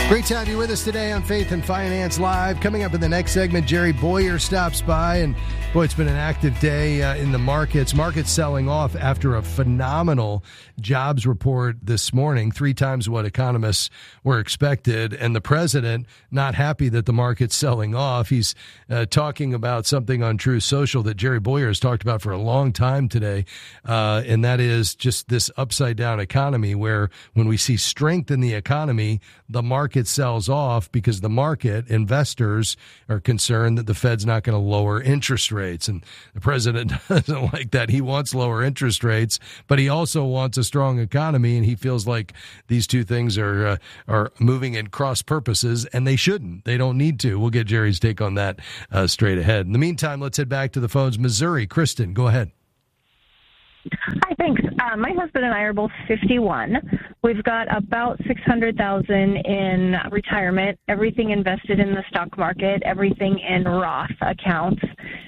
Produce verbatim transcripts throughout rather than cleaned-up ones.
Great to have you with us today on Faith and Finance Live. Coming up in the next segment, Jerry Bowyer stops by, and boy, it's been an active day uh, in the markets. Markets selling off after a phenomenal jobs report this morning, three times what economists were expected, and the president not happy that the market's selling off. He's uh, talking about something on Truth Social that Jerry Bowyer has talked about for a long time today, uh, and that is just this upside-down economy where when we see strength in the economy, the market sells off because the market, investors, are concerned that the Fed's not going to lower interest rates. And the president doesn't like that. He wants lower interest rates, but he also wants a strong economy, and he feels like these two things are uh, are moving in cross purposes, and they shouldn't. They don't need to. We'll get Jerry's take on that uh, straight ahead. In the meantime, let's head back to the phones. Missouri, Kristen, go ahead. Hi, thanks. Uh, my husband and I are both fifty-one. We've got about six hundred thousand dollars in retirement, everything invested in the stock market, everything in Roth accounts.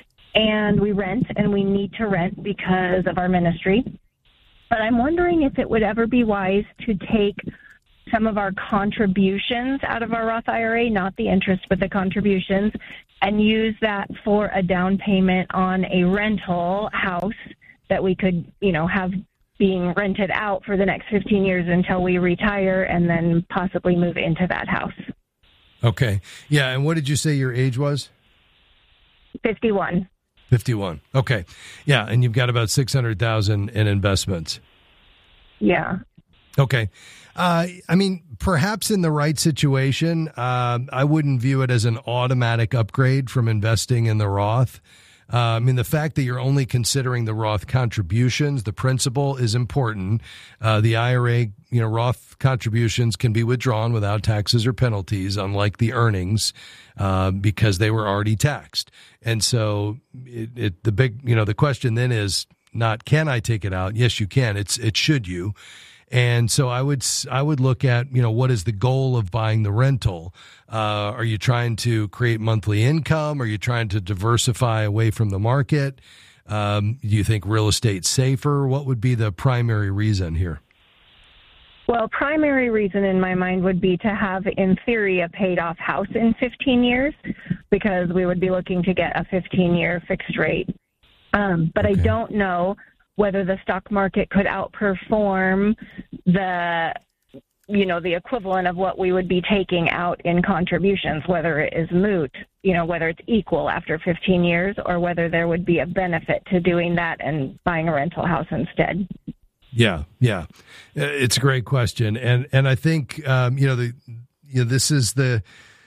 And we rent, and we need to rent because of our ministry. But I'm wondering if it would ever be wise to take some of our contributions out of our Roth I R A, not the interest, but the contributions, and use that for a down payment on a rental house that we could, you know, have being rented out for the next fifteen years until we retire, and then possibly move into that house. Okay. Yeah, and what did you say your age was? fifty-one. fifty-one. Okay. Yeah, and you've got about six hundred thousand dollars in investments. Yeah. Okay. Uh, I mean, perhaps in the right situation, uh, I wouldn't view it as an automatic upgrade from investing in the Roth. Uh, I mean, the fact that you're only considering the Roth contributions, the principal, is important. Uh, the I R A, you know, Roth contributions can be withdrawn without taxes or penalties, unlike the earnings, uh, because they were already taxed. And so it, it, the big, you know, the question then is not, can I take it out? Yes, you can. It's, it should you. And so I would I would look at, you know, what is the goal of buying the rental? Uh, are you trying to create monthly income? Are you trying to diversify away from the market? Um, do you think real estate's safer? What would be the primary reason here? Well, primary reason in my mind would be to have, in theory, a paid-off house in fifteen years, because we would be looking to get a fifteen-year fixed rate. Um, but okay. I don't know whether the stock market could outperform the, you know, the equivalent of what we would be taking out in contributions, whether it is moot, you know, whether it's equal after fifteen years, or whether there would be a benefit to doing that and buying a rental house instead. Yeah, yeah. It's a great question. And, and I think, um, you know, the, you know, this is the,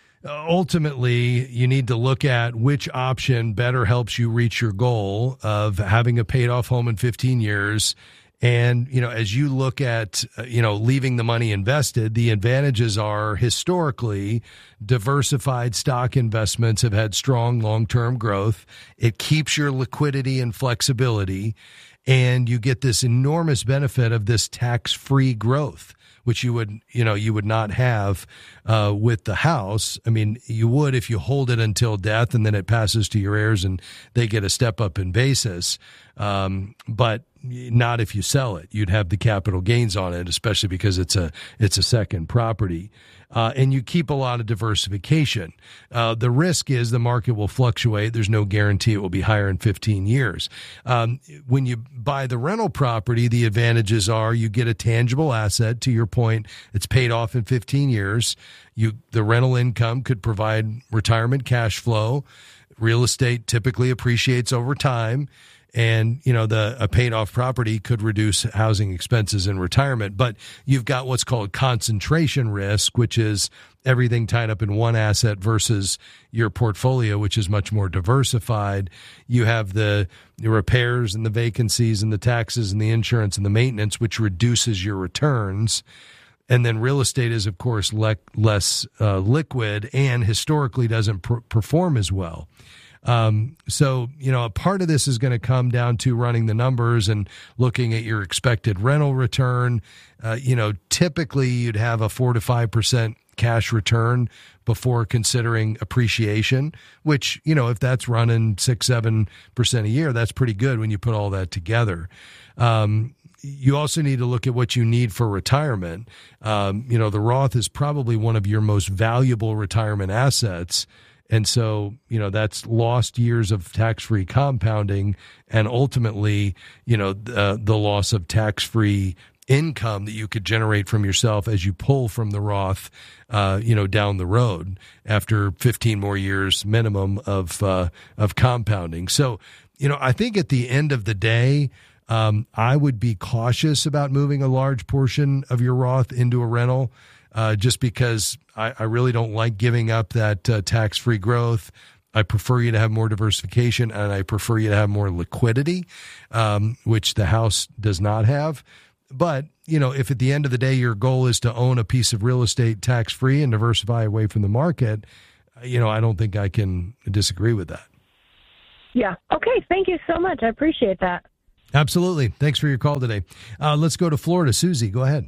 ultimately, you need to look at which option better helps you reach your goal of having a paid-off home in fifteen years. And, you know, as you look at, uh, you know, leaving the money invested, the advantages are historically diversified stock investments have had strong long-term growth. It keeps your liquidity and flexibility, and you get this enormous benefit of this tax-free growth, which you would, you know, you would not have uh, with the house. I mean, you would if you hold it until death and then it passes to your heirs and they get a step up in basis. Um, but not if you sell it. You'd have the capital gains on it, especially because it's a it's a second property. Uh, and you keep a lot of diversification. Uh, the risk is the market will fluctuate. There's no guarantee it will be higher in fifteen years. Um, when you buy the rental property, the advantages are you get a tangible asset. To your point, it's paid off in fifteen years. You the rental income could provide retirement cash flow. Real estate typically appreciates over time. And, you know, the a paid off property could reduce housing expenses in retirement. But you've got what's called concentration risk, which is everything tied up in one asset versus your portfolio, which is much more diversified. You have the, the repairs and the vacancies and the taxes and the insurance and the maintenance, which reduces your returns. And then real estate is, of course, le- less uh, liquid and historically doesn't pr- perform as well. Um, so, you know, a part of this is going to come down to running the numbers and looking at your expected rental return. Uh, you know, typically you'd have a four to five percent cash return before considering appreciation, which, you know, if that's running six, seven percent a year, that's pretty good when you put all that together. Um, you also need to look at what you need for retirement. Um, you know, the Roth is probably one of your most valuable retirement assets. And so, you know, that's lost years of tax-free compounding and ultimately, you know, uh, the loss of tax-free income that you could generate from yourself as you pull from the Roth, uh, you know, down the road after fifteen more years minimum of uh, of compounding. So, you know, I think at the end of the day, um, I would be cautious about moving a large portion of your Roth into a rental. Uh, just because I, I really don't like giving up that uh, tax-free growth. I prefer you to have more diversification, and I prefer you to have more liquidity, um, which the house does not have. But, you know, if at the end of the day your goal is to own a piece of real estate tax-free and diversify away from the market, you know, I don't think I can disagree with that. Yeah. Okay. Thank you so much. I appreciate that. Absolutely. Thanks for your call today. Uh, let's go to Florida. Susie, go ahead.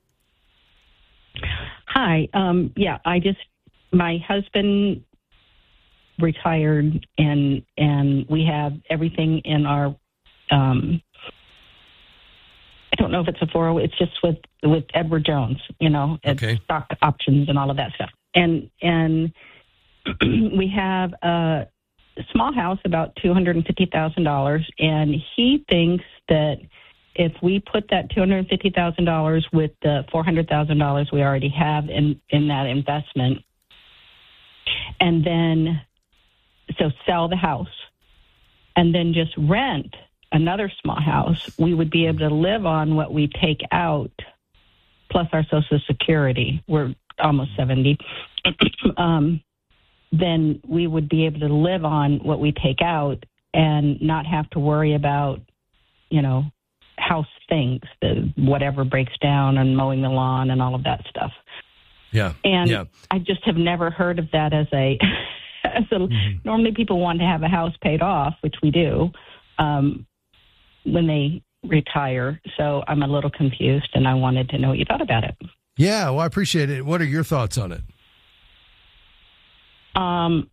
Hi. Um, yeah, I just, my husband retired and, and we have everything in our, um, I don't know if it's a four oh, it's just with, with Edward Jones, you know, okay. stock options and all of that stuff. And, and we have a small house, about two hundred fifty thousand dollars. And he thinks that if we put that two hundred fifty thousand dollars with the four hundred thousand dollars we already have in, in that investment, and then, so sell the house, and then just rent another small house, we would be able to live on what we take out, plus our Social Security. We're almost seventy. um, then we would be able to live on what we take out and not have to worry about, you know, house things, the whatever breaks down and mowing the lawn and all of that stuff. Yeah. And yeah. I just have never heard of that as a, as a mm-hmm. normally people want to have a house paid off, which we do, um, when they retire. So I'm a little confused and I wanted to know what you thought about it. Yeah. Well, I appreciate it. What are your thoughts on it? Um,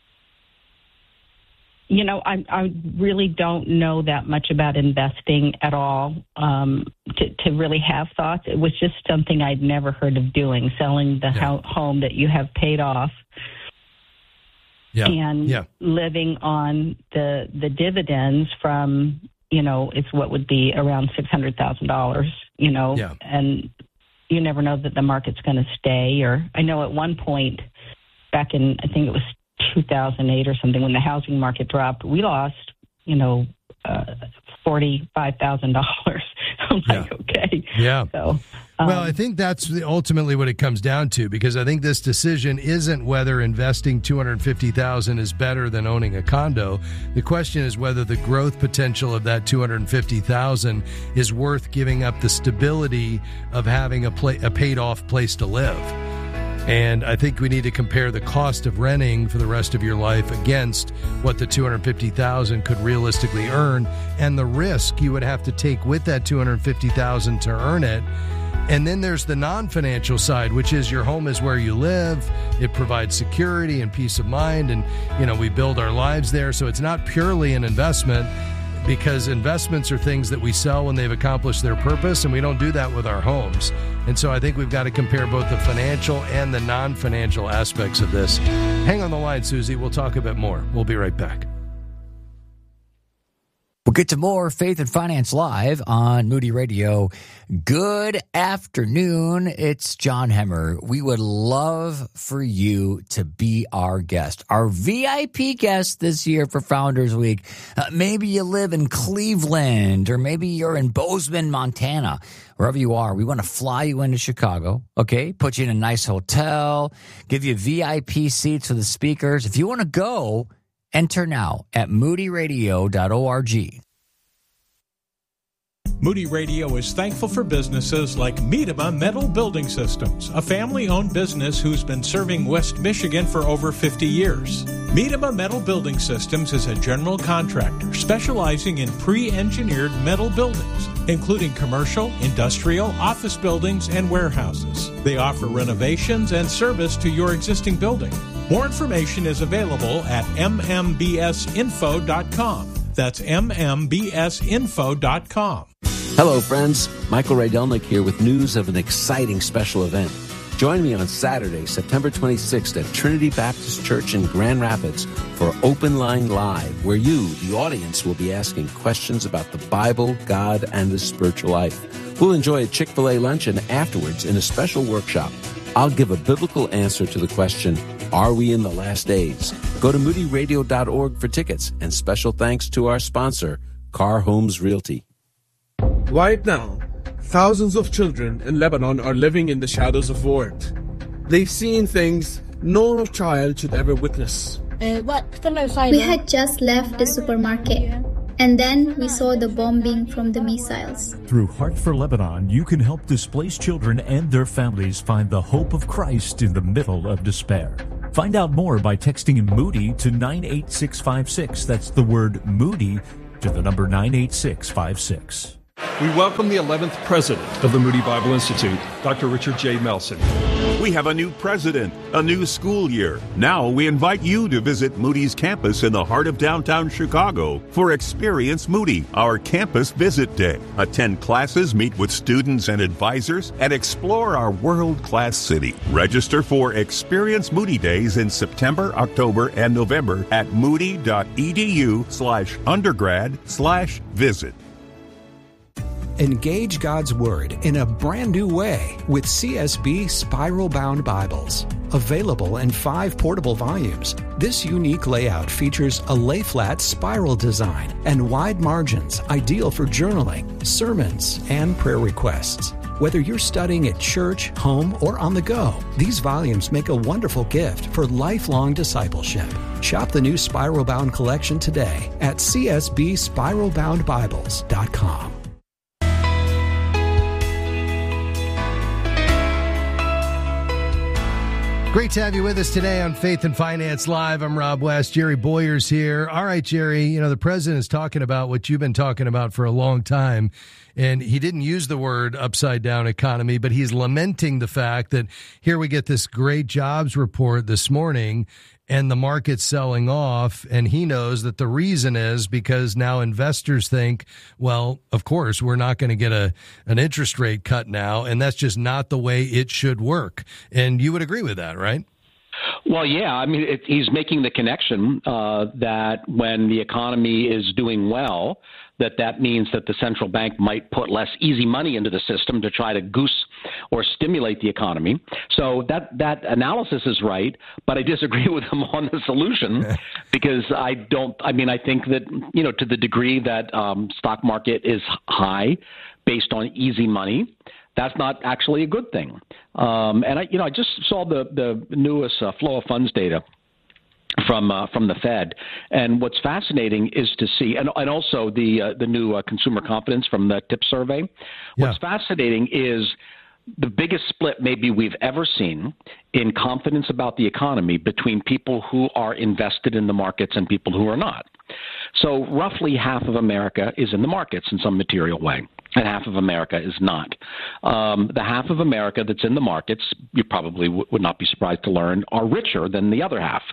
You know, I, I really don't know that much about investing at all um, to, to really have thoughts. It was just something I'd never heard of doing, selling the yeah. ho- home that you have paid off yeah. and yeah. living on the the dividends from, you know, it's what would be around six hundred thousand dollars, you know, yeah. and you never know that the market's going to stay. Or I know at one point back in, I think it was two thousand eight or something, when the housing market dropped, we lost, you know, uh, forty-five thousand dollars. I'm like, yeah. okay. Yeah. So, um, well, I think that's ultimately what it comes down to, because I think this decision isn't whether investing two hundred fifty thousand dollars is better than owning a condo. The question is whether the growth potential of that two hundred fifty thousand dollars is worth giving up the stability of having a, pla- a paid-off place to live. And I think we need to compare the cost of renting for the rest of your life against what the two hundred fifty thousand dollars could realistically earn and the risk you would have to take with that two hundred fifty thousand dollars to earn it. And then there's the non-financial side, which is your home is where you live. It provides security and peace of mind. And, you know, we build our lives there. So it's not purely an investment, because investments are things that we sell when they've accomplished their purpose, and we don't do that with our homes. And so I think we've got to compare both the financial and the non-financial aspects of this. Hang on the line, Susie. We'll talk a bit more. We'll be right back. We'll get to more Faith and Finance Live on Moody Radio. Good afternoon. It's John Hemmer. We would love for you to be our guest, our V I P guest this year for Founders Week. Uh, maybe you live in Cleveland, or maybe you're in Bozeman, Montana. Wherever you are, we want to fly you into Chicago, okay? Put you in a nice hotel, give you V I P seats for the speakers. If you want to go, enter now at moody radio dot org. Moody Radio is thankful for businesses like Miedema Metal Building Systems, a family-owned business who's been serving West Michigan for over fifty years. Miedema Metal Building Systems is a general contractor specializing in pre-engineered metal buildings, including commercial, industrial, office buildings, and warehouses. They offer renovations and service to your existing building. More information is available at m m b s info dot com. That's m m b s info dot com. Hello, friends. Michael Rydelnik here with news of an exciting special event. Join me on Saturday, September twenty-sixth at Trinity Baptist Church in Grand Rapids for Open Line Live, where you, the audience, will be asking questions about the Bible, God, and the spiritual life. We'll enjoy a Chick-fil-A lunch, and afterwards, in a special workshop, I'll give a biblical answer to the question, are we in the last days? Go to moody radio dot org for tickets, and special thanks to our sponsor, Car Homes Realty. Right now, thousands of children in Lebanon are living in the shadows of war. They've seen things no child should ever witness. We had just left the supermarket, and then we saw the bombing from the missiles. Through Heart for Lebanon, you can help displaced children and their families find the hope of Christ in the middle of despair. Find out more by texting Moody to nine eight six five six. That's the word Moody to the number nine eight six five six. We welcome the eleventh president of the Moody Bible Institute, Doctor Richard J. Melson. We have a new president, a new school year. Now we invite you to visit Moody's campus in the heart of downtown Chicago for Experience Moody, our campus visit day. Attend classes, meet with students and advisors, and explore our world-class city. Register for Experience Moody Days in September, October, and November at moody.edu slash undergrad slash visit. Engage God's Word in a brand new way with C S B Spiral-Bound Bibles. Available in five portable volumes, this unique layout features a lay-flat spiral design and wide margins, ideal for journaling, sermons, and prayer requests. Whether you're studying at church, home, or on the go, these volumes make a wonderful gift for lifelong discipleship. Shop the new Spiral-Bound collection today at c s b spiral bound bibles dot com. Great to have you with us today on Faith and Finance Live. I'm Rob West. Jerry Boyer's here. All right, Jerry, you know, the president is talking about what you've been talking about for a long time, and he didn't use the word upside-down economy, but he's lamenting the fact that here we get this great jobs report this morning, and the market's selling off, and he knows that the reason is because now investors think, well, of course, we're not going to get a an interest rate cut now, and that's just not the way it should work. And you would agree with that, right? Well, yeah. I mean, it, he's making the connection uh, that when the economy is doing well, that that means that the central bank might put less easy money into the system to try to goose or stimulate the economy. So that that analysis is right, but I disagree with him on the solution because I don't. I mean, I think that, you know, to the degree that um, stock market is high based on easy money, that's not actually a good thing. Um, and I, you know, I just saw the the newest uh, flow of funds data from uh, from the Fed, and what's fascinating is to see, and, and also the uh, the new uh, consumer confidence from the T I P survey. Yeah. What's fascinating is the biggest split maybe we've ever seen in confidence about the economy between people who are invested in the markets and people who are not. So roughly half of America is in the markets in some material way, and half of America is not. Um, the half of America that's in the markets, you probably w- would not be surprised to learn, are richer than the other half.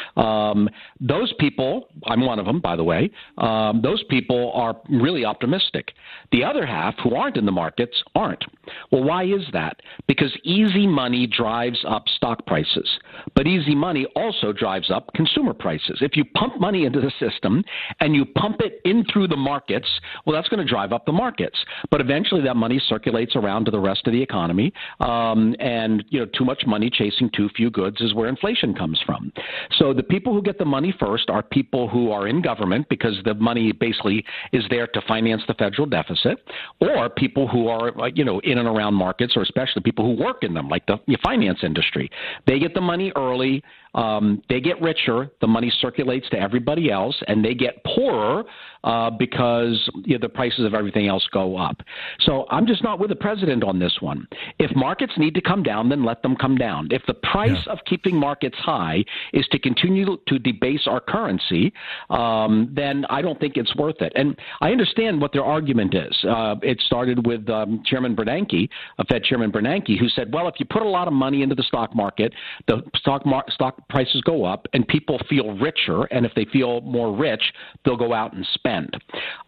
Um, those people, I'm one of them, by the way, um, those people are really optimistic. The other half, who aren't in the markets, aren't. Well, why is that? Because easy money drives up stock prices, but easy money also drives up consumer prices. If you pump money into the system and you pump it in through the markets, well, that's going to drive up the markets. But eventually that money circulates around to the rest of the economy, um, and you know, too much money chasing too few goods is where inflation comes from. So the people who get the money first are people who are in government, because the money basically is there to finance the federal deficit, or people who are, you know, in and around markets, or especially people who work in them, like the finance industry. They get the money early. Um, they get richer, the money circulates to everybody else, and they get poorer uh, because you know, the prices of everything else go up. So I'm just not with the president on this one. If markets need to come down, then let them come down. If the price yeah. of keeping markets high is to continue to debase our currency, um, then I don't think it's worth it. And I understand what their argument is. Uh, it started with um, Chairman Bernanke, uh, Fed Chairman Bernanke, who said, well, if you put a lot of money into the stock market, the stock mar- stock prices go up and people feel richer, and if they feel more rich, they'll go out and spend.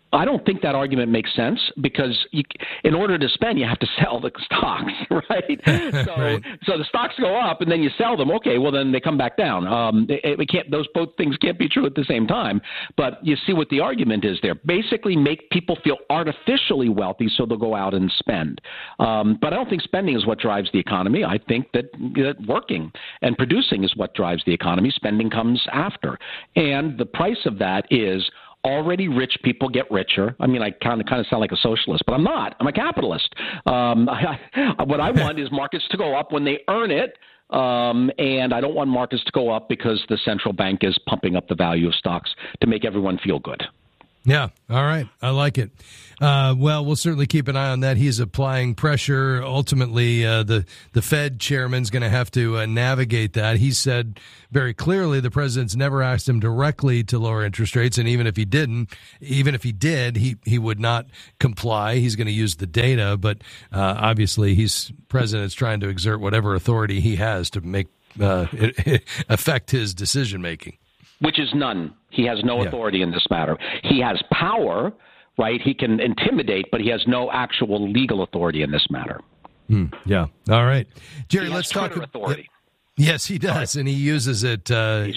I don't think that argument makes sense because you, in order to spend, you have to sell the stocks, right? So, right. so the stocks go up and then you sell them. Okay, well then they come back down. Um, it, it can't; those both things can't be true at the same time. But you see what the argument is there. Basically, make people feel artificially wealthy so they'll go out and spend. Um, but I don't think spending is what drives the economy. I think that, that working and producing is what drives the economy. Spending comes after, and the price of that is. Already rich people get richer. I mean, I kind of kind of sound like a socialist, but I'm not. I'm a capitalist. Um, I, I, what I want is markets to go up when they earn it, um, and I don't want markets to go up because the central bank is pumping up the value of stocks to make everyone feel good. Yeah. All right. I like it. Uh, well, we'll certainly keep an eye on that. He's applying pressure. Ultimately, uh, the, the Fed chairman's going to have to uh, navigate that. He said very clearly the president's never asked him directly to lower interest rates. And even if he didn't, even if he did, he, he would not comply. He's going to use the data. But uh, obviously, he's president's trying to exert whatever authority he has to make uh, affect his decision making. Which is none. He has no yeah. authority in this matter. He has power, right? He can intimidate, but he has no actual legal authority in this matter. Mm, yeah. All right. Jerry, he let's has talk Twitter authority. Yes, he does, and he uses it uh,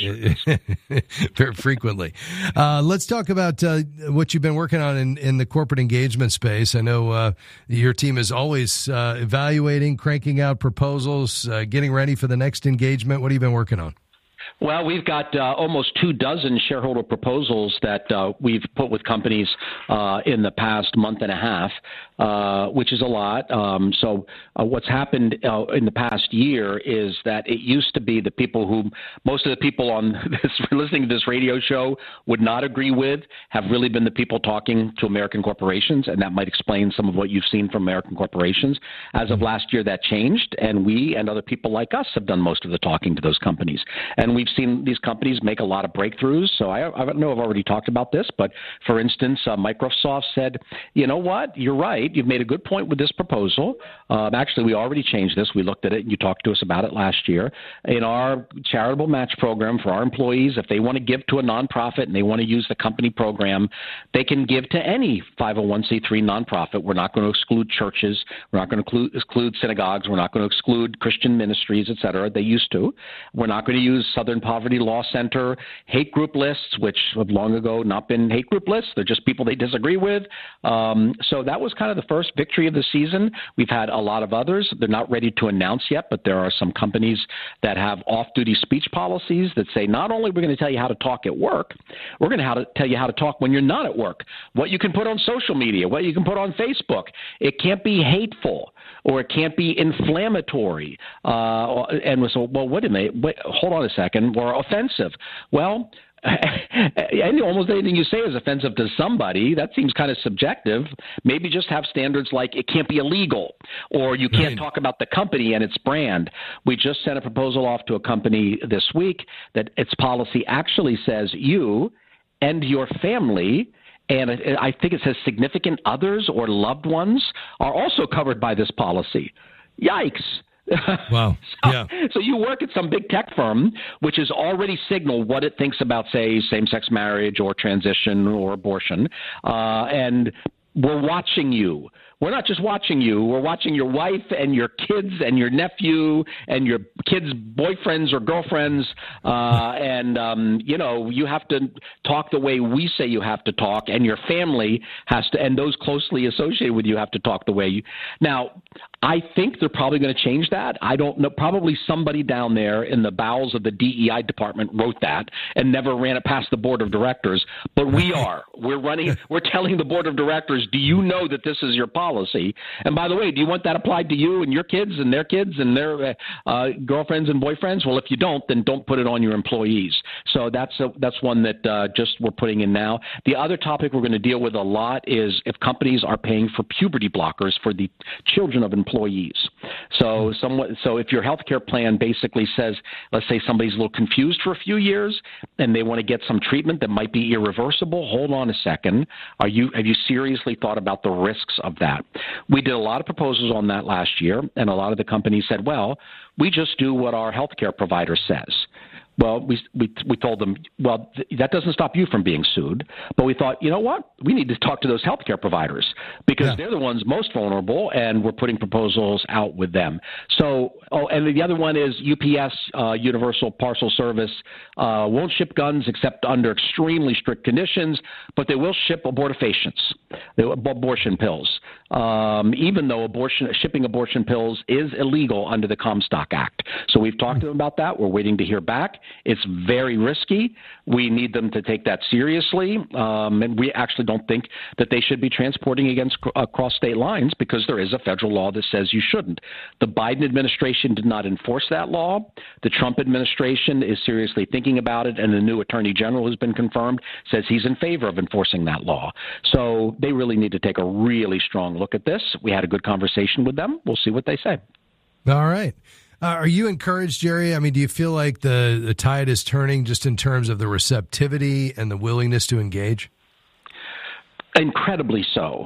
very frequently. Uh, let's talk about uh, what you've been working on in, in the corporate engagement space. I know uh, your team is always uh, evaluating, cranking out proposals, uh, getting ready for the next engagement. What have you been working on? Well, we've got uh, almost two dozen shareholder proposals that uh, we've put with companies uh, in the past month and a half, uh, which is a lot. Um, so uh, what's happened uh, in the past year is that it used to be the people who most of the people on this listening to this radio show would not agree with have really been the people talking to American corporations, and that might explain some of what you've seen from American corporations. As of last year, that changed, and we and other people like us have done most of the talking to those companies. And we've seen these companies make a lot of breakthroughs. So I, I know I've already talked about this, but for instance, uh, Microsoft said, you know what, you're right. You've made a good point with this proposal. Uh, actually, we already changed this. We looked at it and you talked to us about it last year. In our charitable match program for our employees, if they want to give to a nonprofit and they want to use the company program, they can give to any five oh one c three nonprofit. We're not going to exclude churches. We're not going to exclude synagogues. We're not going to exclude Christian ministries, et cetera. They used to. We're not going to use Southern Poverty Law Center hate group lists, which have long ago not been hate group lists. They're just people they disagree with. Um, so that was kind of the first victory of the season. We've had a lot of others. They're not ready to announce yet, but there are some companies that have off-duty speech policies that say not only are we going to tell you how to talk at work, we're going to how to tell you how to talk when you're not at work, what you can put on social media, what you can put on Facebook. It can't be hateful or it can't be inflammatory. Uh, and so, well, wait a minute, wait, hold on a second, or offensive. Well, and almost anything you say is offensive to somebody. That seems kind of subjective. Maybe just have standards like it can't be illegal or you can't right. talk about the company and its brand. We just sent a proposal off to a company this week that its policy actually says you and your family, and I think it says significant others or loved ones, are also covered by this policy. Yikes. Wow. so, yeah. so you work at some big tech firm, which has already signaled what it thinks about, say, same-sex marriage or transition or abortion, uh, and we're watching you. We're not just watching you. We're watching your wife and your kids and your nephew and your kids' boyfriends or girlfriends. Uh, and, um, you know, you have to talk the way we say you have to talk, and your family has to, and those closely associated with you have to talk the way you. Now, I think they're probably going to change that. I don't know. Probably somebody down there in the bowels of the D E I department wrote that and never ran it past the board of directors. But we are. We're running. We're telling the board of directors, do you know that this is your policy? And by the way, do you want that applied to you and your kids and their kids and their uh, girlfriends and boyfriends? Well, if you don't, then don't put it on your employees. So that's a, that's one that uh, just we're putting in now. The other topic we're going to deal with a lot is if companies are paying for puberty blockers for the children of employees. Employees. So, somewhat, so if your health care plan basically says, let's say somebody's a little confused for a few years and they want to get some treatment that might be irreversible, hold on a second. Are you have you seriously thought about the risks of that? We did a lot of proposals on that last year, and a lot of the companies said, well, we just do what our health care provider says. Well, we we we told them, well, th- that doesn't stop you from being sued. But we thought, you know what? We need to talk to those healthcare providers because yeah. they're the ones most vulnerable, and we're putting proposals out with them. So, oh, and the other one is U P S, uh, Universal Parcel Service, uh, won't ship guns except under extremely strict conditions, but they will ship abortifacients, abortion pills, um, even though abortion shipping abortion pills is illegal under the Comstock Act. So we've talked to them about that. We're waiting to hear back. It's very risky. We need them to take that seriously, um, and we actually don't think that they should be transporting against across state lines because there is a federal law that says you shouldn't. The Biden administration did not enforce that law. The Trump administration is seriously thinking about it, and the new attorney general who's been confirmed says he's in favor of enforcing that law. So they really need to take a really strong look at this. We had a good conversation with them. We'll see what they say. All right. Uh, are you encouraged, Jerry? I mean, do you feel like the, the tide is turning just in terms of the receptivity and the willingness to engage? Incredibly so.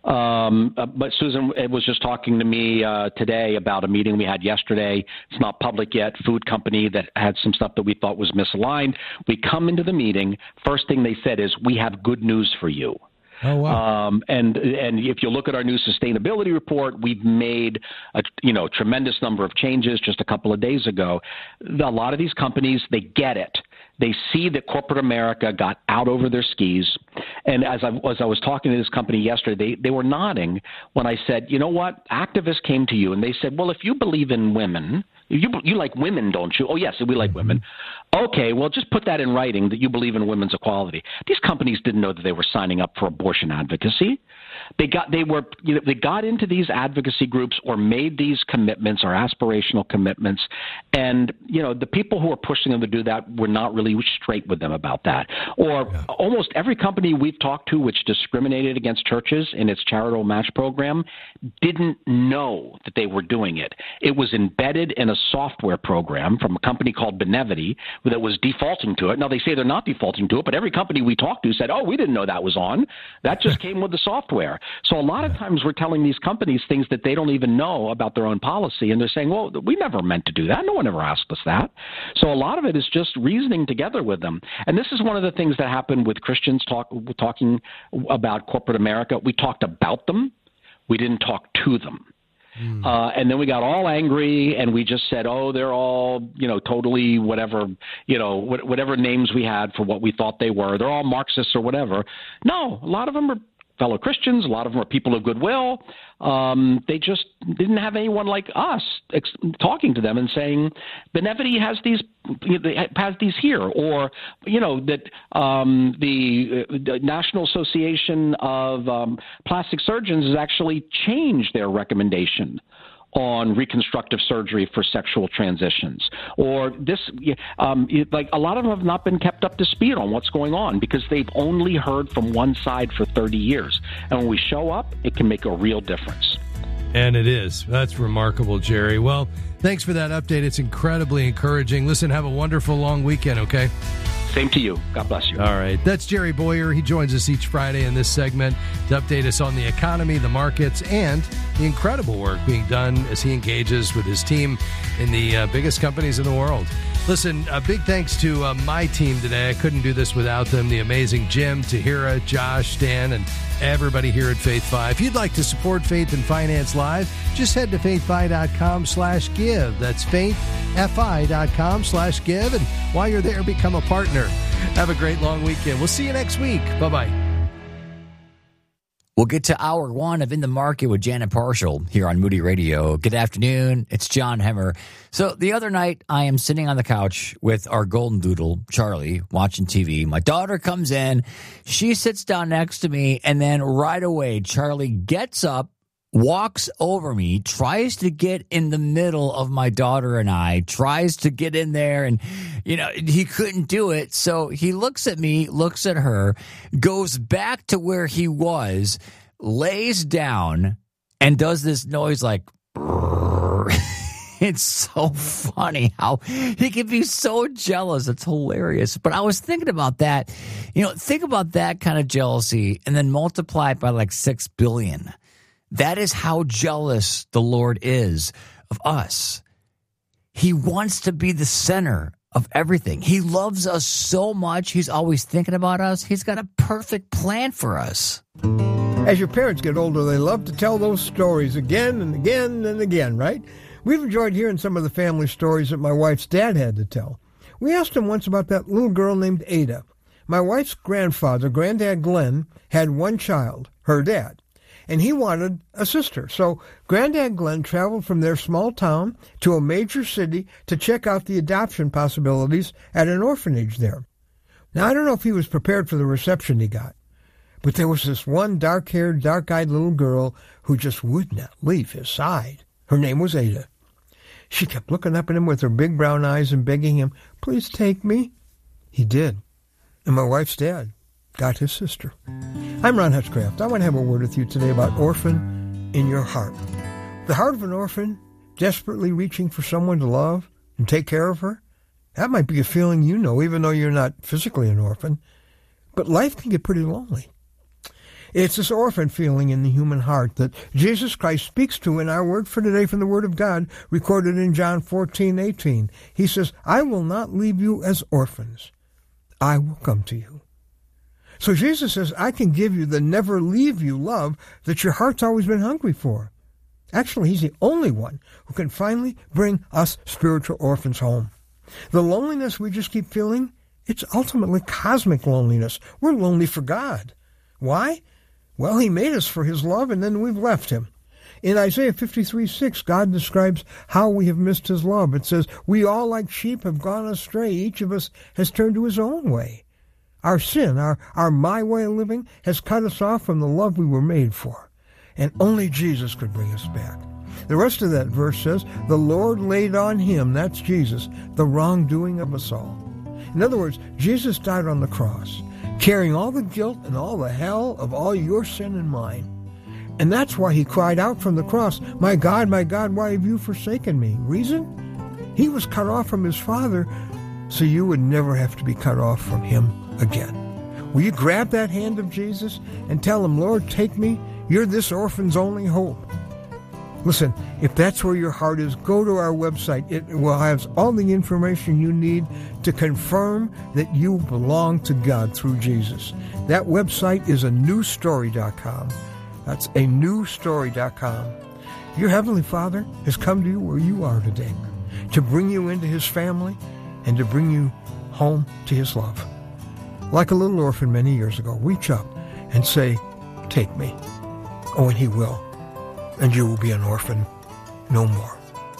Um, uh, but Susan was just talking to me uh, today about a meeting we had yesterday. It's not public yet. Food company that had some stuff that we thought was misaligned. We come into the meeting. First thing they said is, "We have good news for you." Oh, wow. Um, and and if you look at our new sustainability report, we've made a you know tremendous number of changes just a couple of days ago. A lot of these companies, they get it. They see that corporate America got out over their skis. And as I, as I was talking to this company yesterday, they, they were nodding when I said, you know what, activists came to you and they said, well, if you believe in women, you you like women, don't you? Oh, yes, we like women. Okay, well, just put that in writing that you believe in women's equality. These companies didn't know that they were signing up for abortion advocacy. They got they were you know they got into these advocacy groups or made these commitments or aspirational commitments, and you know the people who were pushing them to do that were not really straight with them about that. Or yeah. almost every company we've talked to which discriminated against churches in its charitable match program didn't know that they were doing it. It was embedded in a software program from a company called Benevity that was defaulting to it. Now they say they're not defaulting to it, but every company we talked to said, "Oh, we didn't know that was on. That just came with the software." So a lot of times we're telling these companies things that they don't even know about their own policy, and they're saying, well, we never meant to do that. No one ever asked us that. So a lot of it is just reasoning together with them. And this is one of the things that happened with Christians talk, talking about corporate America. We talked about them. We didn't talk to them. Mm. Uh, and then we got all angry and we just said, oh, they're all, you know, totally whatever, you know, wh- whatever names we had for what we thought they were. They're all Marxists or whatever. No, a lot of them are fellow Christians. A lot of them are people of goodwill. Um, they just didn't have anyone like us ex- talking to them and saying, Benevity has these has these here, or you know that um, the, uh, the National Association of um, Plastic Surgeons has actually changed their recommendation on reconstructive surgery for sexual transitions, or this, um, like a lot of them have not been kept up to speed on what's going on because they've only heard from one side for thirty years. And when we show up, it can make a real difference. And it is. That's remarkable, Jerry. Well, thanks for that update. It's incredibly encouraging. Listen, have a wonderful long weekend, okay? Same to you. God bless you. All right. That's Jerry Bowyer. He joins us each Friday in this segment to update us on the economy, the markets, and the incredible work being done as he engages with his team in the uh, biggest companies in the world. Listen, a big thanks to uh, my team today. I couldn't do this without them. The amazing Jim, Tahira, Josh, Stan, and everybody here at Faith Fi. If you'd like to support Faith and Finance Live, just head to faithfi.com slash give. That's faithfi.com slash give. And while you're there, become a partner. Have a great long weekend. We'll see you next week. Bye-bye. We'll get to hour one of In the Market with Janet Parshall here on Moody Radio. Good afternoon. It's John Hemmer. So the other night, I am sitting on the couch with our golden doodle, Charlie, watching T V. My daughter comes in. She sits down next to me, and then right away, Charlie gets up, walks over me, tries to get in the middle of my daughter and I, tries to get in there, and, you know, he couldn't do it. So he looks at me, looks at her, goes back to where he was, lays down, and does this noise like, it's so funny how he can be so jealous. It's hilarious. But I was thinking about that. You know, think about that kind of jealousy and then multiply it by like six billion. That is how jealous the Lord is of us. He wants to be the center of everything. He loves us so much. He's always thinking about us. He's got a perfect plan for us. As your parents get older, they love to tell those stories again and again and again, right? We've enjoyed hearing some of the family stories that my wife's dad had to tell. We asked him once about that little girl named Ada. My wife's grandfather, Granddad Glenn, had one child, her dad, and he wanted a sister. So Granddad Glenn traveled from their small town to a major city to check out the adoption possibilities at an orphanage there. Now, I don't know if he was prepared for the reception he got, but there was this one dark-haired, dark-eyed little girl who just would not leave his side. Her name was Ada. She kept looking up at him with her big brown eyes and begging him, "Please take me." He did. And my wife's dad got his sister. I'm Ron Hutchcraft. I want to have a word with you today about orphan in your heart. The heart of an orphan, desperately reaching for someone to love and take care of her. That might be a feeling you know, even though you're not physically an orphan. But life can get pretty lonely. It's this orphan feeling in the human heart that Jesus Christ speaks to in our word for today from the Word of God, recorded in John fourteen eighteen. He says, "I will not leave you as orphans. I will come to you." So Jesus says, I can give you the never leave you love that your heart's always been hungry for. Actually, he's the only one who can finally bring us spiritual orphans home. The loneliness we just keep feeling, it's ultimately cosmic loneliness. We're lonely for God. Why? Well, he made us for his love, and then we've left him. In Isaiah fifty-three six, God describes how we have missed his love. It says, "We all like sheep have gone astray. Each of us has turned to his own way." Our sin, our, our my way of living, has cut us off from the love we were made for. And only Jesus could bring us back. The rest of that verse says, "The Lord laid on him," that's Jesus, "the wrongdoing of us all." In other words, Jesus died on the cross, carrying all the guilt and all the hell of all your sin and mine. And that's why he cried out from the cross, "My God, my God, why have you forsaken me?" Reason? He was cut off from his Father, so you would never have to be cut off from him again. Will you grab that hand of Jesus and tell him, "Lord, take me. You're this orphan's only hope." Listen, if that's where your heart is, go to our website. It will have all the information you need to confirm that you belong to God through Jesus. That website is a new story dot com. That's a new story dot com. Your Heavenly Father has come to you where you are today to bring you into his family and to bring you home to his love. Like a little orphan many years ago, reach up and say, "Take me." Oh, and he will. And you will be an orphan no more.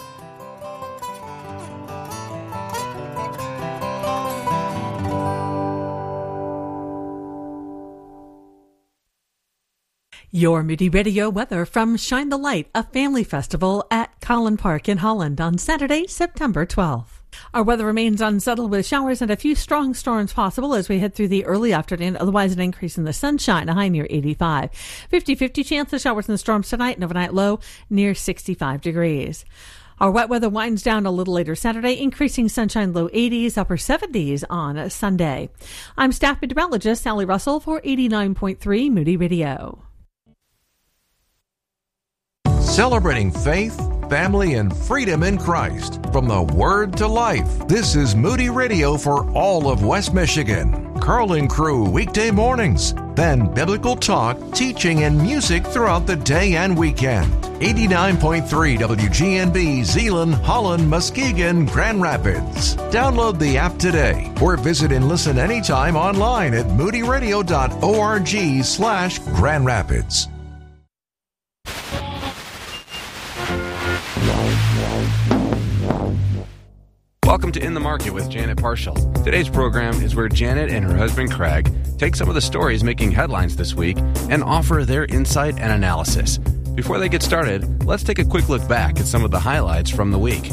Your Moody Radio weather from Shine the Light, a family festival at Collin Park in Holland on Saturday, September twelfth. Our weather remains unsettled with showers and a few strong storms possible as we head through the early afternoon. Otherwise, an increase in the sunshine, a high near eighty-five. fifty-fifty chance of showers and storms tonight and overnight low near sixty-five degrees. Our wet weather winds down a little later Saturday, increasing sunshine low eighties, upper seventies on Sunday. I'm staff meteorologist Sally Russell for eighty-nine point three Moody Radio. Celebrating faith, family, and freedom in Christ. From the Word to Life, this is Moody Radio for all of West Michigan. Carl and Crew weekday mornings. Then biblical talk, teaching, and music throughout the day and weekend. eighty-nine point three W G N B, Zeeland, Holland, Muskegon, Grand Rapids. Download the app today or visit and listen anytime online at moody radio dot org slash Grand Rapids. Welcome to In the Market with Janet Parshall. Today's program is where Janet and her husband Craig take some of the stories making headlines this week and offer their insight and analysis. Before they get started, let's take a quick look back at some of the highlights from the week.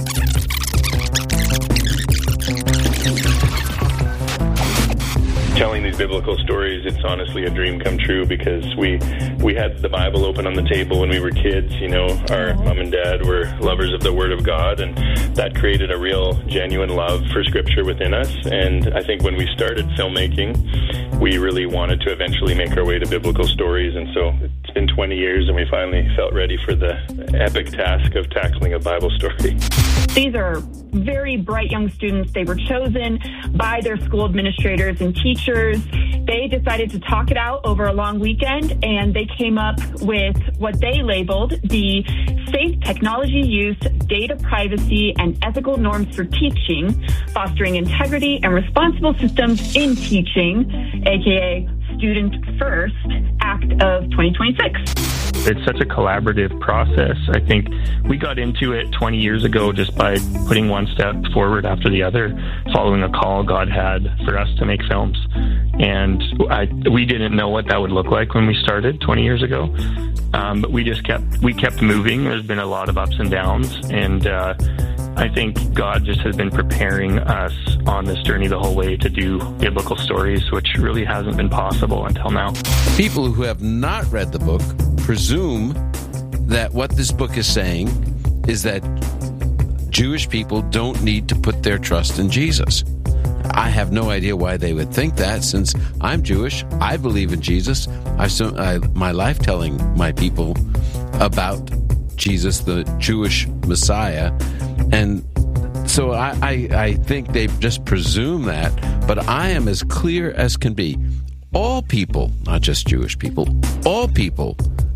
Telling these biblical stories, it's honestly a dream come true because we we had the Bible open on the table when we were kids. You know, our mom and dad were lovers of the Word of God, and that created a real, genuine love for Scripture within us. And I think when we started filmmaking, we really wanted to eventually make our way to biblical stories, and so It's been twenty years, and we finally felt ready for the epic task of tackling a Bible story. These are very bright young students. They were chosen by their school administrators and teachers. They decided to talk it out over a long weekend, and they came up with what they labeled the Safe Technology Use, Data Privacy, and Ethical Norms for Teaching, Fostering Integrity and Responsible Systems in Teaching, aka Student First Act of twenty twenty-six. It's such a collaborative process. I think we got into it twenty years ago just by putting one step forward after the other, following a call God had for us to make films. And I, we didn't know what that would look like when we started twenty years ago. Um, but we just kept, we kept moving. There's been a lot of ups and downs. And uh, I think God just has been preparing us on this journey the whole way to do biblical stories, which really hasn't been possible until now. People who have not read the book presume that what this book is saying is that Jewish people don't need to put their trust in Jesus. I have no idea why they would think that, since I'm Jewish. I believe in Jesus. I've spent I, my life telling my people about Jesus, the Jewish Messiah. And so I, I, I think they just presume that, but I am as clear as can be. All people, not just Jewish people, all people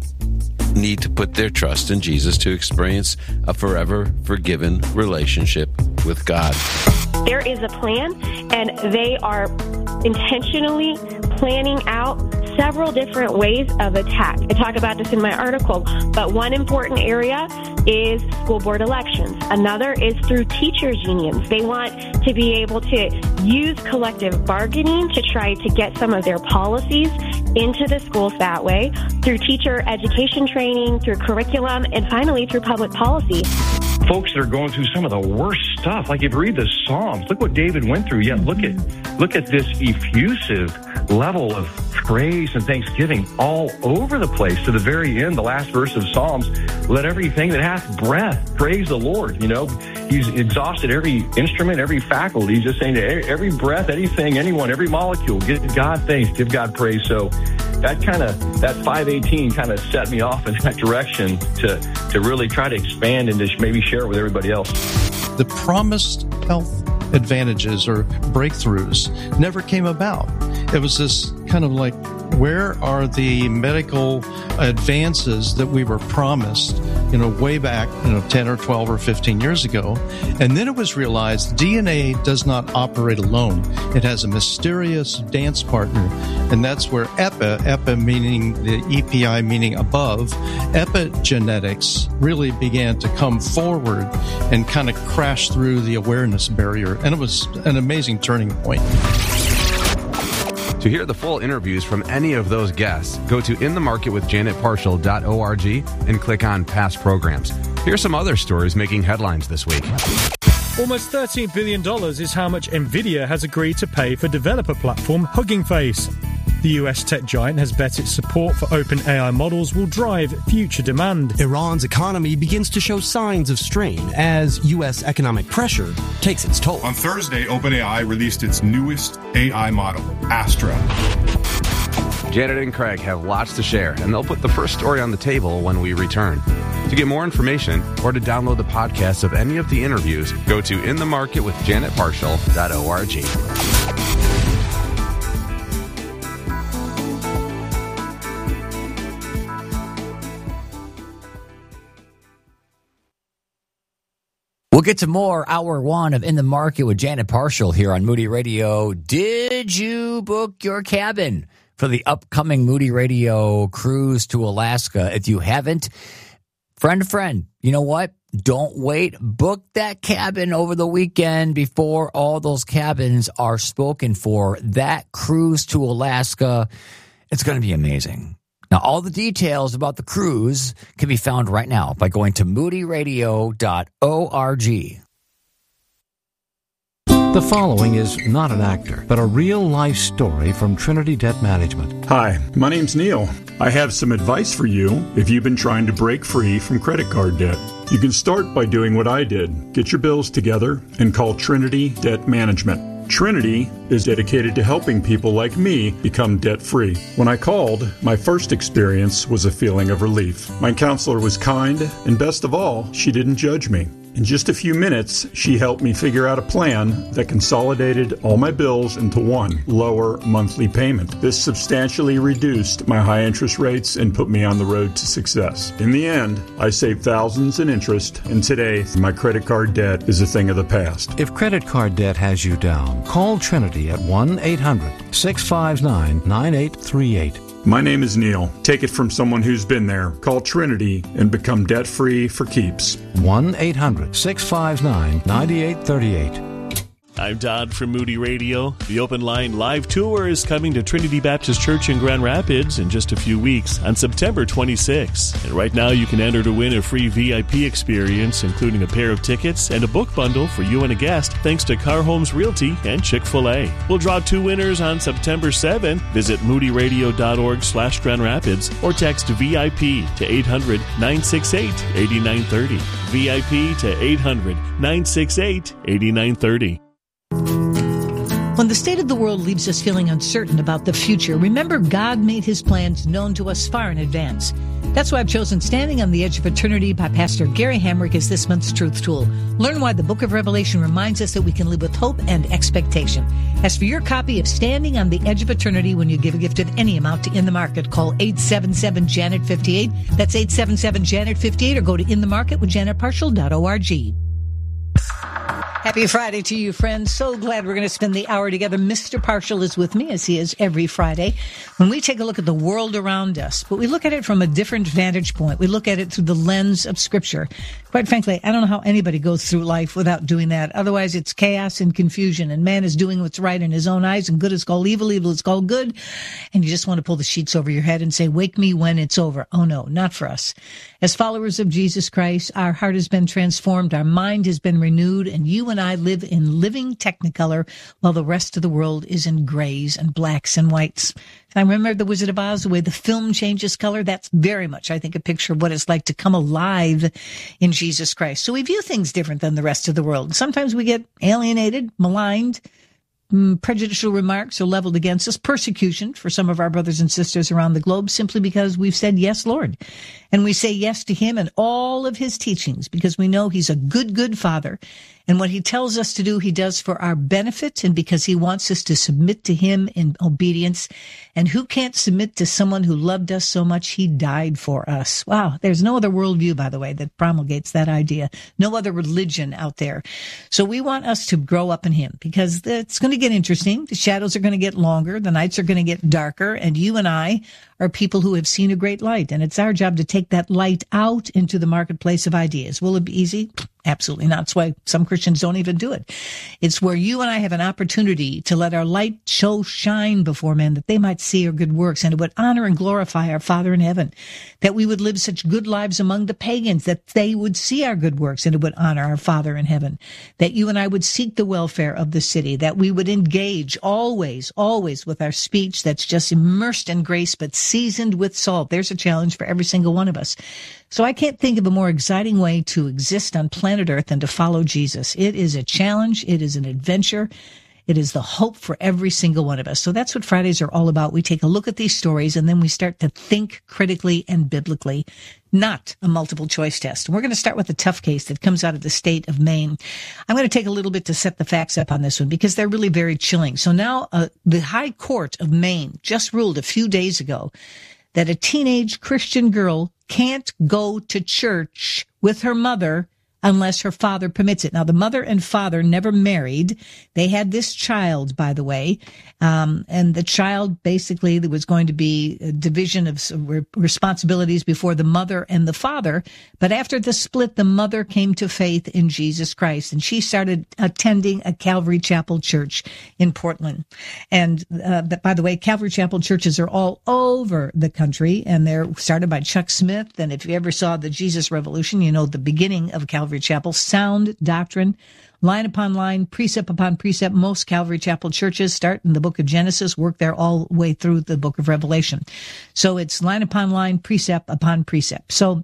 need to put their trust in Jesus to experience a forever forgiven relationship with God. There is a plan, and they are intentionally planning out several different ways of attack. I talk about this in my article, but one important area is school board elections. Another is through teachers' unions. They want to be able to use collective bargaining to try to get some of their policies into the schools that way, through teacher education training, through curriculum, and finally through public policy. Folks that are going through some of the worst stuff, like if you read the Psalms, look what David went through. Yet look at look at this effusive level of praise and thanksgiving all over the place to the very end. The last verse of Psalms: "Let everything that hath breath praise the Lord." You know, he's exhausted every instrument, every faculty. He's just saying to every breath, anything, anyone, every molecule, give God thanks, give God praise. So that kind of, that five eighteen kind of set me off in that direction to, to really try to expand and to maybe share it with everybody else. The promised health advantages or breakthroughs never came about. It was this kind of like, where are the medical advances that we were promised, you know, way back, you know, ten or twelve or fifteen years ago? And then it was realized D N A does not operate alone. It has a mysterious dance partner, and that's where EPI, EPI meaning the E P I meaning above, epigenetics really began to come forward and kind of crash through the awareness barrier. And it was an amazing turning point. To hear the full interviews from any of those guests, go to in the market with janet parshall dot org and click on past programs. Here's some other stories making headlines this week. Almost thirteen billion dollars is how much NVIDIA has agreed to pay for developer platform Hugging Face. The U S tech giant has bet its support for open A I models will drive future demand. Iran's economy begins to show signs of strain as U S economic pressure takes its toll. On Thursday, OpenAI released its newest A I model, Astra. Janet and Craig have lots to share, and they'll put the first story on the table when we return. To get more information or to download the podcast of any of the interviews, go to in the market with janet parshall dot org. We'll get to more hour one of In the Market with Janet Parshall here on Moody Radio. Did you book your cabin for the upcoming Moody Radio cruise to Alaska? If you haven't, friend to friend, you know what? Don't wait. Book that cabin over the weekend before all those cabins are spoken for. That cruise to Alaska, it's going to be amazing. Now, all the details about the cruise can be found right now by going to moody radio dot org. The following is not an actor, but a real-life story from Trinity Debt Management. Hi, my name's Neil. I have some advice for you if you've been trying to break free from credit card debt. You can start by doing what I did. Get your bills together and call Trinity Debt Management. Trinity is dedicated to helping people like me become debt-free. When I called, my first experience was a feeling of relief. My counselor was kind, and best of all, she didn't judge me. In just a few minutes, she helped me figure out a plan that consolidated all my bills into one lower monthly payment. This substantially reduced my high interest rates and put me on the road to success. In the end, I saved thousands in interest, and today, my credit card debt is a thing of the past. If credit card debt has you down, call Trinity at one eight hundred six five nine nine eight three eight. My name is Neil. Take it from someone who's been there. Call Trinity and become debt-free for keeps. one eight hundred six five nine nine eight three eight. I'm Todd from Moody Radio. The Open Line Live Tour is coming to Trinity Baptist Church in Grand Rapids in just a few weeks on September twenty-sixth. And right now you can enter to win a free V I P experience, including a pair of tickets and a book bundle for you and a guest, thanks to Car Homes Realty and Chick-fil-A. We'll draw two winners on September seventh. Visit moodyradio.org slash Grand Rapids or text V I P to eight hundred nine six eight eight nine three zero. V I P to eight hundred nine six eight eight nine three zero. When the state of the world leaves us feeling uncertain about the future, remember God made his plans known to us far in advance. That's why I've chosen Standing on the Edge of Eternity by Pastor Gary Hamrick as this month's Truth Tool. Learn why the book of Revelation reminds us that we can live with hope and expectation. As for your copy of Standing on the Edge of Eternity, when you give a gift of any amount to In the Market, call eight seven seven Janet fifty-eight. That's eight seven seven Janet fifty-eight, or go to in the market with janet parshall dot org. Happy Friday to you, friends. So glad we're going to spend the hour together. Mister Parshall is with me, as he is every Friday, when we take a look at the world around us. But we look at it from a different vantage point. We look at it through the lens of Scripture. Quite frankly, I don't know how anybody goes through life without doing that. Otherwise, it's chaos and confusion, and man is doing what's right in his own eyes, and good is called evil, evil is called good, and you just want to pull the sheets over your head and say, wake me when it's over. Oh, no, not for us. As followers of Jesus Christ, our heart has been transformed, our mind has been renewed, and you and I live in living Technicolor while the rest of the world is in grays and blacks and whites. And I remember The Wizard of Oz, the way the film changes color. That's very much, I think, a picture of what it's like to come alive in Jesus Christ. So we view things different than the rest of the world. Sometimes we get alienated, maligned, prejudicial remarks are leveled against us, persecution for some of our brothers and sisters around the globe, simply because we've said, yes, Lord. And we say yes to him and all of his teachings because we know he's a good, good father. And what he tells us to do, he does for our benefit and because he wants us to submit to him in obedience. And who can't submit to someone who loved us so much he died for us? Wow, there's no other worldview, by the way, that promulgates that idea. No other religion out there. So we want us to grow up in him because it's going to get interesting. The shadows are going to get longer. The nights are going to get darker. And you and I are people who have seen a great light. And it's our job to take that light out into the marketplace of ideas. Will it be easy? Absolutely not. That's why some Christians don't even do it. It's where you and I have an opportunity to let our light show shine before men, that they might see our good works and it would honor and glorify our Father in heaven, that we would live such good lives among the pagans, that they would see our good works and it would honor our Father in heaven, that you and I would seek the welfare of the city, that we would engage always, always with our speech that's just immersed in grace but seasoned with salt. There's a challenge for every single one of us. So I can't think of a more exciting way to exist on planet Earth than to follow Jesus. It is a challenge. It is an adventure. It is the hope for every single one of us. So that's what Fridays are all about. We take a look at these stories and then we start to think critically and biblically, not a multiple choice test. And we're going to start with a tough case that comes out of the state of Maine. I'm going to take a little bit to set the facts up on this one because they're really very chilling. So now uh, the High Court of Maine just ruled a few days ago that a teenage Christian girl can't go to church with her mother unless her father permits it. Now, the mother and father never married. They had this child, by the way, um, and the child basically there was going to be a division of responsibilities before the mother and the father. But after the split, the mother came to faith in Jesus Christ, and she started attending a Calvary Chapel church in Portland. And uh, by the way, Calvary Chapel churches are all over the country, and they're started by Chuck Smith. And if you ever saw the Jesus Revolution, you know the beginning of Calvary Chapel, sound doctrine, line upon line, precept upon precept. Most Calvary Chapel churches start in the book of Genesis, work there all the way through the book of Revelation. So it's line upon line, precept upon precept. So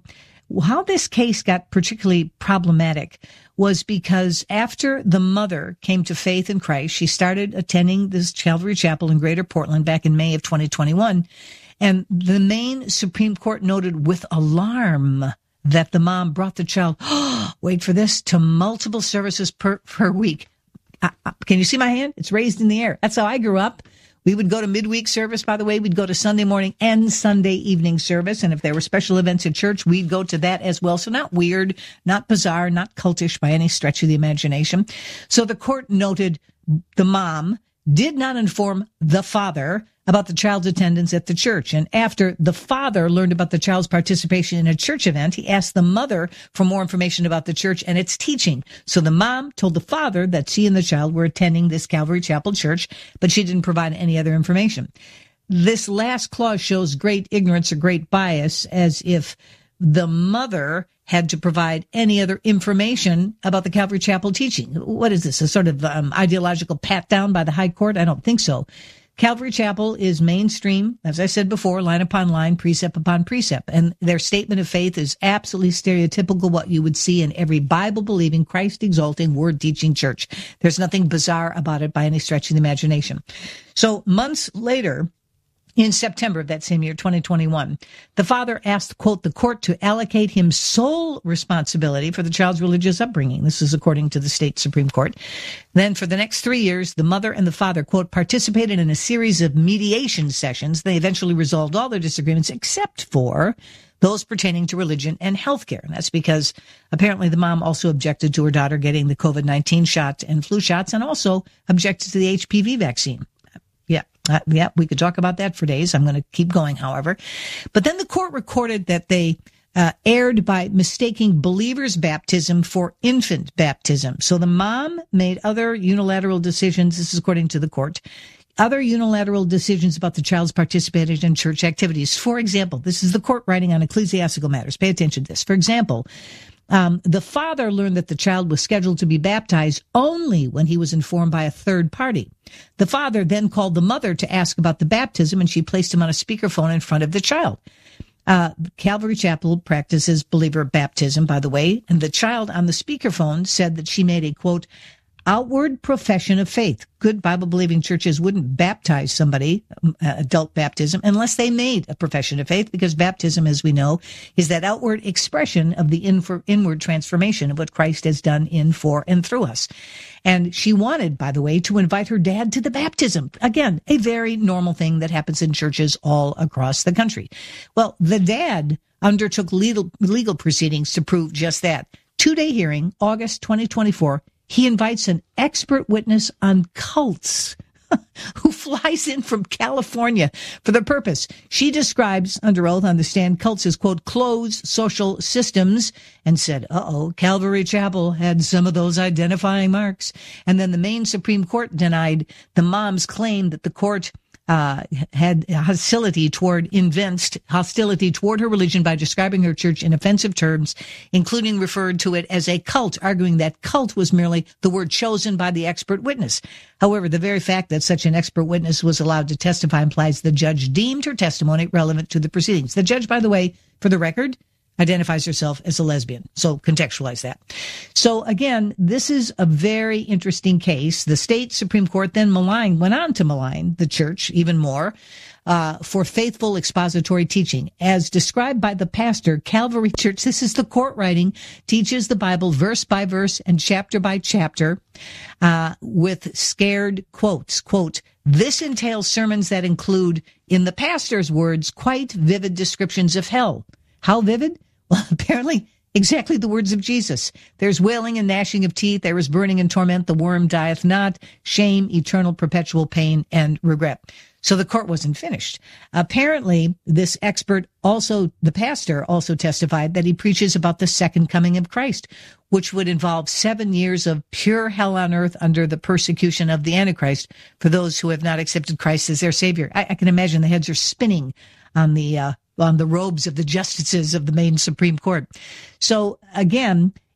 how this case got particularly problematic was because after the mother came to faith in Christ, she started attending this Calvary Chapel in Greater Portland back in May of twenty twenty-one. And the Maine Supreme Court noted with alarm that the mom brought the child, oh, wait for this, to multiple services per, per week. Uh, uh, can you see my hand? It's raised in the air. That's how I grew up. We would go to midweek service, by the way. We'd go to Sunday morning and Sunday evening service. And if there were special events at church, we'd go to that as well. So not weird, not bizarre, not cultish by any stretch of the imagination. So the court noted the mom did not inform the father about the child's attendance at the church. And after the father learned about the child's participation in a church event, he asked the mother for more information about the church and its teaching. So the mom told the father that she and the child were attending this Calvary Chapel church, but she didn't provide any other information. This last clause shows great ignorance or great bias, as if the mother had to provide any other information about the Calvary Chapel teaching. What is this, a sort of um, ideological pat down by the high court? I don't think so. Calvary Chapel is mainstream, as I said before, line upon line, precept upon precept. And their statement of faith is absolutely stereotypical what you would see in every Bible-believing, Christ-exalting, word-teaching church. There's nothing bizarre about it by any stretch of the imagination. So months later, in September of that same year, twenty twenty-one, the father asked, quote, the court to allocate him sole responsibility for the child's religious upbringing. This is according to the state Supreme Court. Then for the next three years, the mother and the father, quote, participated in a series of mediation sessions. They eventually resolved all their disagreements except for those pertaining to religion and healthcare. And that's because apparently the mom also objected to her daughter getting the COVID nineteen shot and flu shots, and also objected to the H P V vaccine. Yeah, uh, yeah, we could talk about that for days. I'm going to keep going, however. But then the court recorded that they uh, erred by mistaking believers' baptism for infant baptism. So the mom made other unilateral decisions, this is according to the court, other unilateral decisions about the child's participation in church activities. For example, this is the court writing on ecclesiastical matters. Pay attention to this. For example, Um, the father learned that the child was scheduled to be baptized only when he was informed by a third party. The father then called the mother to ask about the baptism, and she placed him on a speakerphone in front of the child. Uh, Calvary Chapel practices believer baptism, by the way, and the child on the speakerphone said that she made a, quote, outward profession of faith. Good Bible-believing churches wouldn't baptize somebody, uh, adult baptism, unless they made a profession of faith, because baptism, as we know, is that outward expression of the infor- inward transformation of what Christ has done in, for, and through us. And she wanted, by the way, to invite her dad to the baptism. Again, a very normal thing that happens in churches all across the country. Well, the dad undertook legal, legal proceedings to prove just that. Two-day hearing, August twenty twenty-four, he invites an expert witness on cults who flies in from California for the purpose. She describes, under oath on the stand, cults as, quote, closed social systems, and said, uh-oh, Calvary Chapel had some of those identifying marks. And then the Maine Supreme Court denied the mom's claim that the court Uh, had hostility toward, evinced hostility toward her religion by describing her church in offensive terms, including referred to it as a cult, arguing that cult was merely the word chosen by the expert witness. However, the very fact that such an expert witness was allowed to testify implies the judge deemed her testimony relevant to the proceedings. The judge, by the way, for the record, identifies herself as a lesbian. So contextualize that. So again, this is a very interesting case. The state Supreme Court then maligned, went on to malign the church even more uh, for faithful expository teaching. As described by the pastor, Calvary Church, this is the court writing, teaches the Bible verse by verse and chapter by chapter uh, with scared quotes. Quote, this entails sermons that include, in the pastor's words, quite vivid descriptions of hell. How vivid? Well, apparently exactly the words of Jesus. There's wailing and gnashing of teeth. There is burning and torment. The worm dieth not. Shame, eternal, perpetual pain, and regret. So the court wasn't finished. Apparently, this expert also, the pastor also testified that he preaches about the second coming of Christ, which would involve seven years of pure hell on earth under the persecution of the Antichrist for those who have not accepted Christ as their Savior. I, I can imagine the heads are spinning on the uh, on the robes of the justices of the Maine Supreme Court. So again,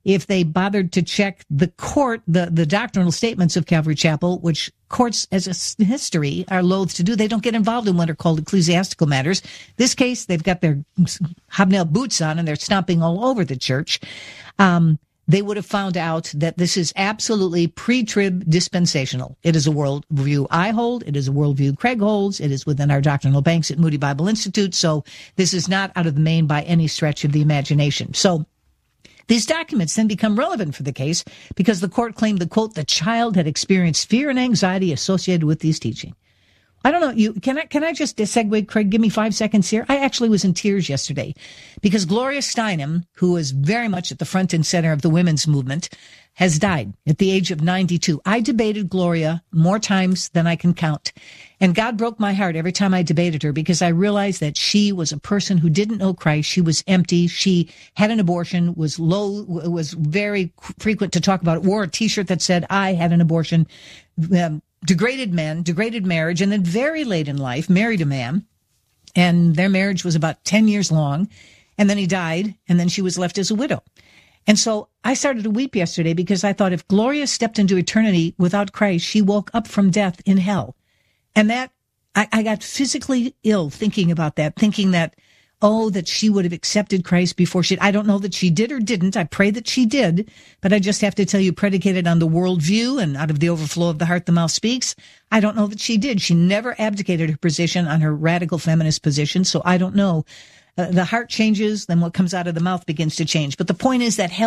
if they bothered to check the court, the, the doctrinal statements of Calvary Chapel, which courts as a history are loath to do. They don't get involved in what are called ecclesiastical matters. This case, they've got their hobnail boots on and they're stomping all over the church. Um, they would have found out that this is absolutely pre-trib dispensational. It is a worldview I hold. It is a worldview Craig holds. It is within our doctrinal banks at Moody Bible Institute. So this is not out of the main by any stretch of the imagination. So these documents then become relevant for the case because the court claimed that, quote, the child had experienced fear and anxiety associated with these teaching. I don't know. You can I can I just segue, Craig? Give me five seconds here. I actually was in tears yesterday because Gloria Steinem, who is very much at the front and center of the women's movement, has died at the age of ninety-two. I debated Gloria more times than I can count. And God broke my heart every time I debated her because I realized that she was a person who didn't know Christ. She was empty. She had an abortion, was low, was very frequent to talk about it, wore a T-shirt that said, I had an abortion, um, degraded men, degraded marriage, and then very late in life married a man. And their marriage was about ten years long. And then he died. And then she was left as a widow. And so I started to weep yesterday because I thought if Gloria stepped into eternity without Christ, she woke up from death in hell. And that, I, I got physically ill thinking about that, thinking that, oh, that she would have accepted Christ before she, I don't know that she did or didn't. I pray that she did, but I just have to tell you, predicated on the worldview and out of the overflow of the heart, the mouth speaks. I don't know that she did. She never abdicated her position on her radical feminist position. So I don't know. Uh, the heart changes, then what comes out of the mouth begins to change. But the point is that hell